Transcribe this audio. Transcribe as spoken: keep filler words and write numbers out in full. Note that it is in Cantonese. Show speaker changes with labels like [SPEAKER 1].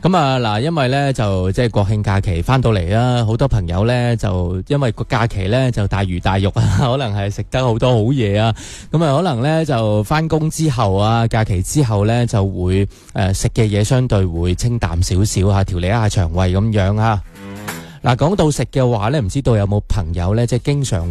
[SPEAKER 1] 咁啊嗱，因為咧就即係國慶假期翻到嚟啦，好多朋友咧就因為個假期咧就大魚大肉啊，可能係食得好多好嘢啊，咁啊可能咧就翻工之後啊，假期之後咧就會誒食嘅嘢相對會清淡少少啊，調理一下腸胃咁樣啊。嗱，講到食嘅話咧，唔知道有冇朋友咧即係經常